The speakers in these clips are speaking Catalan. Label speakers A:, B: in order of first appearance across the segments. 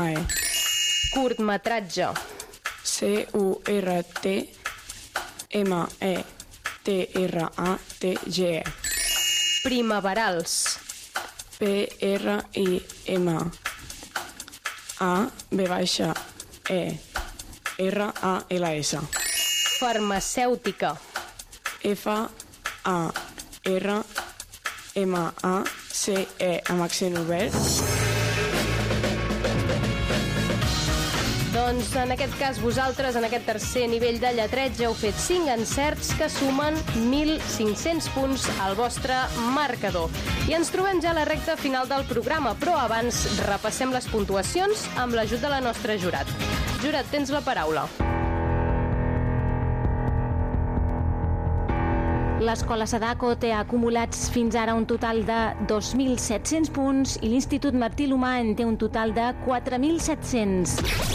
A: Curtmetratge.
B: Curtmetratge.
A: Primaverals.
B: PRIMAVERALS.
A: Farmacèutica.
B: FARMACE amb accent obert.
A: Doncs en aquest cas vosaltres, en aquest tercer nivell de lletreig, heu fet 5 encerts que sumen 1.500 punts al vostre marcador. I ens trobem ja a la recta final del programa, però abans repassem les puntuacions amb l'ajut de la nostra Jurat. Jurat, tens la paraula.
C: L'Escola Sadako té acumulats fins ara un total de 2.700 punts i l'Institut Martí l'Humà en té un total de 4.700.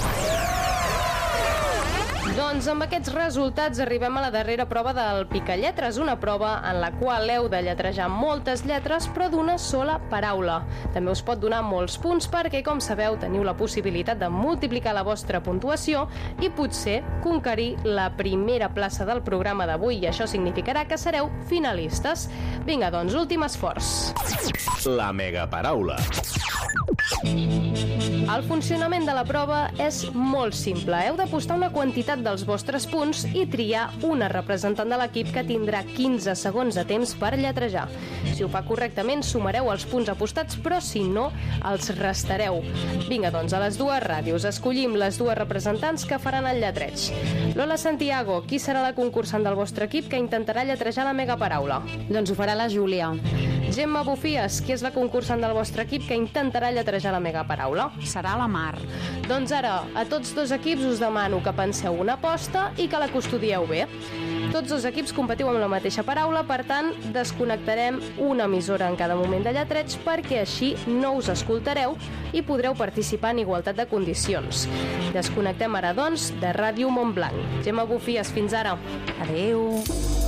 A: Doncs amb aquests resultats arribem a la darrera prova del Picalletres, una prova en la qual heu de lletrejar moltes lletres però d'una sola paraula. També us pot donar molts punts perquè, com sabeu, teniu la possibilitat de multiplicar la vostra puntuació i potser conquerir la primera plaça del programa d'avui, i això significarà que sereu finalistes. Vinga, doncs, últim esforç.
D: La megaparaula.
A: El funcionament de la prova és molt simple. Heu d'apostar una quantitat dels vostres punts i triar una representant de l'equip que tindrà 15 segons de temps per lletrejar. Si ho fa correctament, sumareu els punts apostats, però si no, els restareu. Vinga, doncs, a les dues ràdios escollim les dues representants que faran el lletreig. Lola Santiago, qui serà la concursant del vostre equip que intentarà lletrejar la megaparaula?
E: Doncs ho farà la Júlia.
A: Gemma Bufies, qui és la concursant del vostre equip que intentarà lletrejar la megaparaula?
E: Serà la Mar.
A: Doncs ara, a tots dos equips us demano que penseu una aposta i que la custodieu bé. Tots dos equips competiu amb la mateixa paraula, per tant, desconnectarem una emissora en cada moment de lletreig perquè així no us escoltareu i podreu participar en igualtat de condicions. Desconnectem ara, doncs, de Ràdio Montblanc. Gemma Bufies, fins ara.
E: Adeu.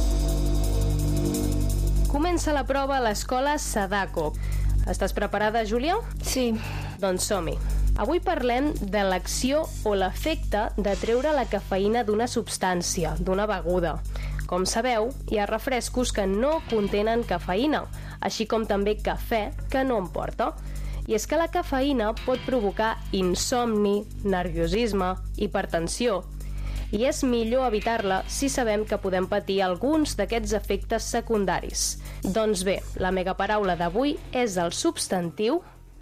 A: Comença la prova a l'Escola Sadako. Estàs preparada, Júlia?
F: Sí.
A: Doncs som-hi. Avui parlem de l'acció o l'efecte de treure la cafeïna d'una substància, d'una beguda. Com sabeu, hi ha refrescos que no contenen cafeïna, així com també cafè que no en porta. I és que la cafeïna pot provocar insomni, nerviosisme, hipertensió, i és millor evitar-la si sabem que podem patir alguns d'aquests efectes secundaris. Doncs bé, la megaparaula d'avui és el substantiu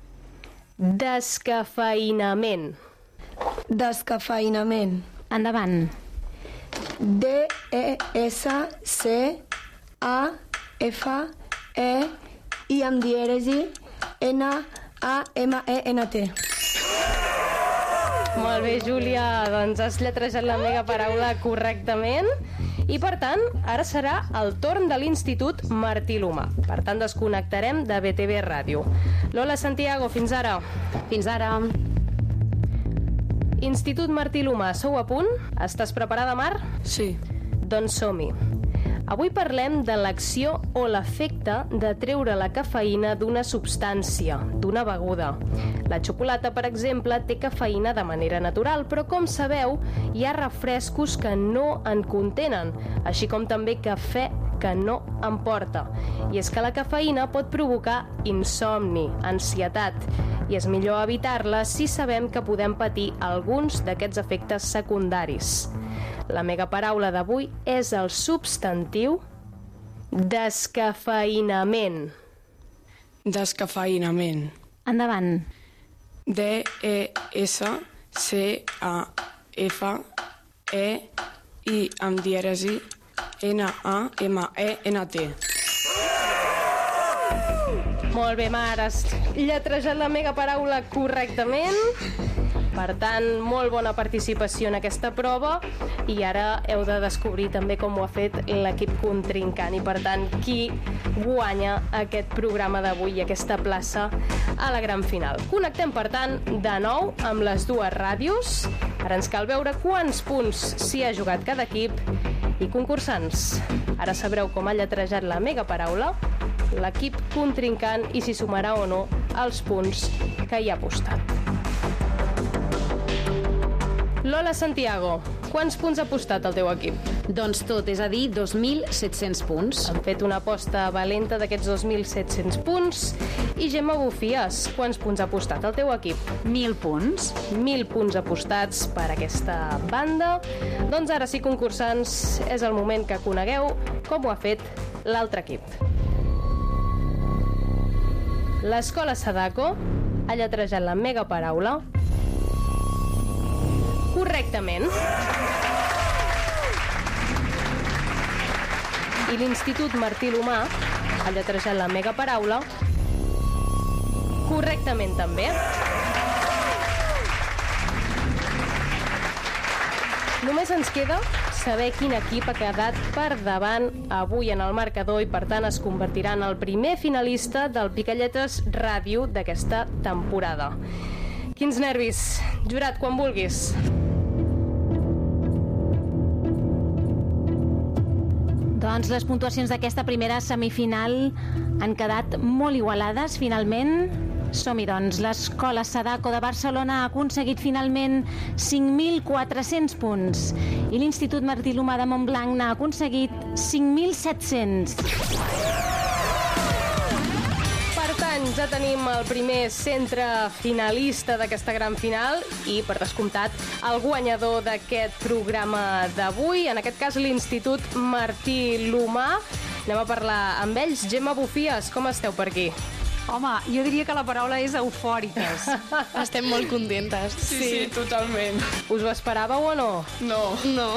A: descafeïnament.
F: Descafeïnament.
C: Endavant.
F: D-E-S-C-A-F-E i amb dièresi N-A-M-E-N-T.
A: Molt bé, Júlia, doncs has lletrejat la megaparaula correctament i, per tant, ara serà el torn de l'Institut Martí l'Humà. Per tant, desconnectarem de BTV Ràdio. Lola Santiago, fins ara.
E: Fins ara.
A: Institut Martí l'Humà, sou a punt? Estàs preparada, Mar?
B: Sí.
A: Doncs som-hi. Avui parlem de l'acció o l'efecte de treure la cafeïna d'una substància, d'una beguda. La xocolata, per exemple, té cafeïna de manera natural, però com sabeu, hi ha refrescos que no en contenen, així com també cafè que no en porta. I és que la cafeïna pot provocar insomni, ansietat, i és millor evitar-la si sabem que podem patir alguns d'aquests efectes secundaris. La megaparaula d'avui és el substantiu descafeïnament.
B: Descafeïnament.
C: Endavant.
B: D-E-S-C-A-F-E i amb dièresi N-A-M-E-N-T.
A: Molt bé, Mar, has lletrejat la megaparaula correctament. Per tant, molt bona participació en aquesta prova i ara heu de descobrir també com ho ha fet l'equip contrincant i, per tant, qui guanya aquest programa d'avui i aquesta plaça a la gran final. Connectem, per tant, de nou amb les dues ràdios. Ara ens cal veure quants punts s'hi ha jugat cada equip i concursants. Ara sabreu com ha lletrejat la megaparaula, l'equip contrincant i si sumarà o no els punts que hi ha apostat. Lola Santiago, quants punts ha apostat el teu equip?
E: Doncs tot, és a dir, 2.700 punts.
A: Han fet una aposta valenta d'aquests 2.700 punts. I Gemma Bufies, quants punts ha apostat el teu equip?
E: 1.000 punts.
A: 1.000 punts apostats per aquesta banda. Doncs ara sí, concursants, és el moment que conegueu com ho ha fet l'altre equip. L'Escola Sadako ha lletrejat la mega paraula correctament. I l'Institut Martí L'Humà ha lletrejat la mega paraula correctament també. Només ens queda saber quin equip ha quedat per davant avui en el marcador i, per tant, es convertirà en el primer finalista del Picalletres Ràdio d'aquesta temporada. Quins nervis. Jurat, quan vulguis.
C: Doncs les puntuacions d'aquesta primera semifinal han quedat molt igualades, finalment. Som-hi, doncs. L'Escola Sadako de Barcelona ha aconseguit finalment 5.400 punts i l'Institut Martí L'Humà de Montblanc n'ha aconseguit 5.700.
A: Per tant, ja tenim el primer centre finalista d'aquesta gran final i, per descomptat, el guanyador d'aquest programa d'avui, en aquest cas l'Institut Martí L'Humà. Anem a parlar amb ells. Gemma Bufies, com esteu per aquí?
E: Home, jo diria que la paraula és eufòriques.
B: Estem molt contentes. Sí, totalment.
A: Us ho esperàveu o no?
B: No.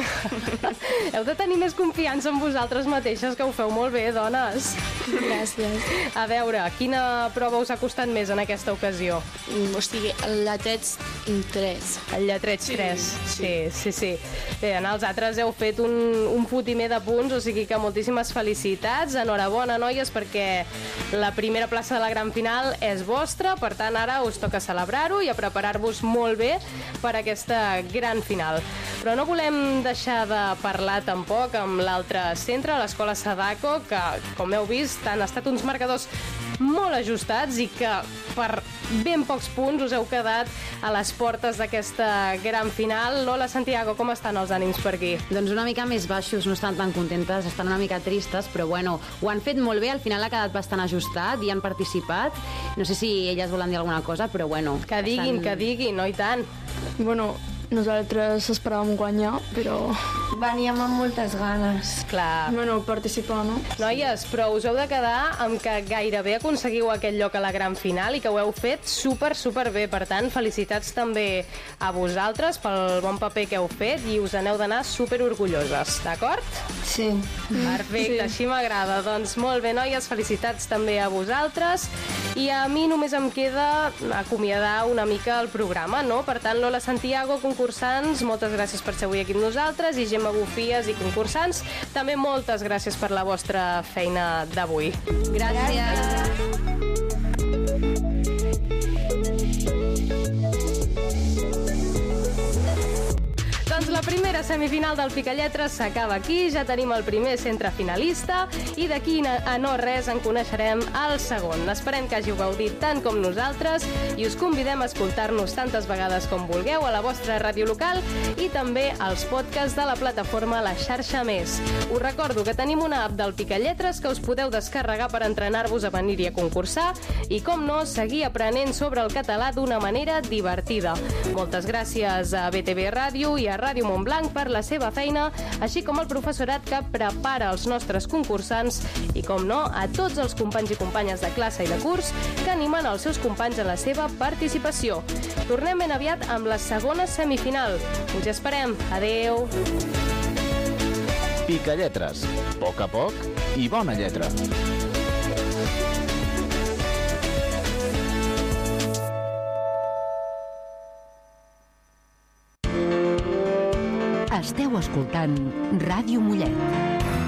A: Heu de tenir més confiança en vosaltres mateixes, que ho feu molt bé, dones.
B: Gràcies.
A: A veure, quina prova us ha costat més en aquesta ocasió?
B: O sigui, el lletreig 3.
A: El lletreig 3. Sí. Bé, en els altres heu fet un fotimer de punts, o sigui que moltíssimes felicitats. Enhorabona, noies, perquè la primera plaça de la gran final és vostra, per tant ara us toca celebrar-ho i a preparar-vos molt bé per aquesta gran final. Però no volem deixar de parlar tampoc amb l'altre centre, l'Escola Sadako, que, com heu vist, han estat uns marcadors molt ajustats i que per ben pocs punts us heu quedat a les portes d'aquesta gran final. Lola Santiago, com estan els ànims per aquí?
E: Doncs una mica més baixos, no estan tan contentes, estan una mica tristes, però bueno, ho han fet molt bé, al final ha quedat bastant ajustat i han participat. No sé si elles volen dir alguna cosa, però bueno.
A: Que diguin, no i tant.
B: Bueno, nosaltres esperàvem guanyar, però...
F: Veníem amb moltes ganes.
A: Clar.
B: Bueno, participar, no?
A: Noies, però us heu de quedar amb que gairebé aconseguiu aquest lloc a la gran final i que ho heu fet super bé. Per tant, felicitats també a vosaltres pel bon paper que heu fet i us n'heu d'anar super orgulloses, d'acord?
F: Sí.
A: Perfecte, així m'agrada. Doncs molt bé, noies, felicitats també a vosaltres. I a mi només em queda acomiadar una mica el programa, no? Per tant, Lola Santiago, concursants, moltes gràcies per ser avui aquí amb nosaltres, i Gemma Bufies i concursants, també moltes gràcies per la vostra feina d'avui.
E: Gràcies.
A: Doncs la primera semifinal del Picalletres s'acaba aquí, ja tenim el primer centre finalista i d'aquí a no res en coneixerem el segon. Esperem que hàgiu gaudit tant com nosaltres i us convidem a escoltar-nos tantes vegades com vulgueu a la vostra ràdio local i també als podcasts de la plataforma La Xarxa Més. Us recordo que tenim una app del Picalletres que us podeu descarregar per entrenar-vos a venir-hi a concursar i, com no, seguir aprenent sobre el català d'una manera divertida. Moltes gràcies a BTV Ràdio i a Ràdio Montblanc per la seva feina, així com al professorat que prepara els nostres concursants i, com no, a tots els companys i companyes de classe i de curs que animen els seus companys a la seva participació. Tornem ben aviat amb la segona semifinal. Us hi esperem. Adeu!
D: Picalletres. Poc a poc i bona lletra.
G: Esteu escoltant Ràdio Mollet.